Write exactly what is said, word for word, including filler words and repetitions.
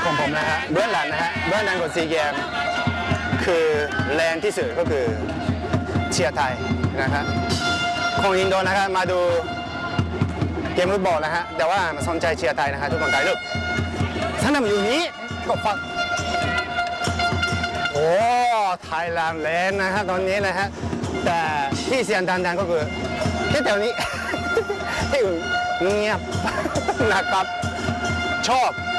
ของผมนะฮะเบื้องหลังนะฮะเบื้องหลังของซีเกมคือแรงที่สุดก็คือเชียร์ไทยนะครับของอินโดนะครับมาดูเกมฟุตบอลนะฮะแต่ว่ามาสนใจเชียร์ไทยนะฮะทุกคนไทยลูกสนามอยู่นี้ก็ฟังโอ้ไทยแลนด์แรงนะฮะตอนนี้นะฮะแต่ที่เสียงดังๆก็คือที่แถวนี้ ที่อื่นเงียบนะครับชอบ